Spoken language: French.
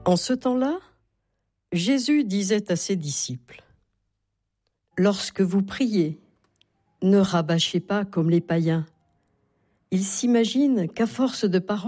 En ce temps-là, Jésus disait à ses disciples : « Lorsque vous priez, ne rabâchez pas comme les païens. Ils s'imaginent qu'à force de paroles,